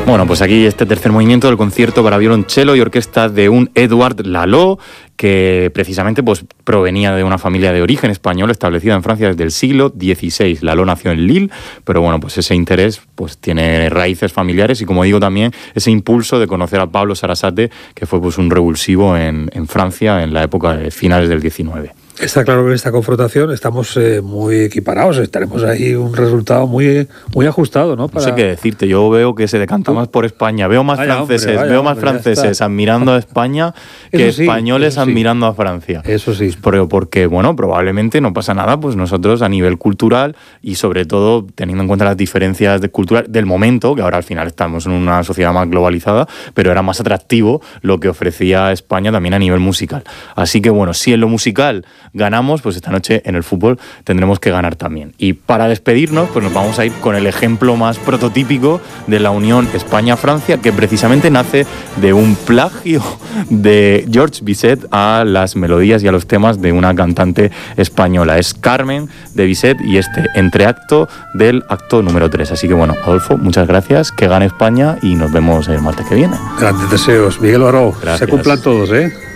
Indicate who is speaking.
Speaker 1: Bueno, pues aquí este tercer movimiento del concierto para violonchelo y orquesta de un Édouard Lalo, que precisamente pues provenía de una familia de origen español establecida en Francia desde el siglo XVI. Lalo nació en Lille, pero bueno, pues ese interés pues tiene raíces familiares y, como digo, también ese impulso de conocer a Pablo Sarasate, que fue pues un revulsivo en Francia en la época de finales del XIX.
Speaker 2: Está claro que en esta confrontación estamos muy equiparados, estaremos ahí un resultado muy ajustado, ¿no?
Speaker 1: No sé qué decirte, yo veo que se decanta más por España, veo más franceses admirando a España que españoles admirando a Francia.
Speaker 2: Eso sí.
Speaker 1: Pero porque, bueno, probablemente no pasa nada, pues nosotros a nivel cultural y sobre todo teniendo en cuenta las diferencias de cultura del momento, que ahora al final estamos en una sociedad más globalizada, pero era más atractivo lo que ofrecía España también a nivel musical. Así que bueno, si en lo musical ganamos, pues esta noche en el fútbol tendremos que ganar también. Y para despedirnos, pues nos vamos a ir con el ejemplo más prototípico de la unión España-Francia, que precisamente nace de un plagio de Georges Bizet a las melodías y a los temas de una cantante española. Es Carmen de Bizet y este entreacto del acto número 3. Así que bueno, Adolfo, muchas gracias, que gane España y nos vemos el martes que viene.
Speaker 2: Grandes deseos, Miguel Baró. Se cumplan todos, ¿eh?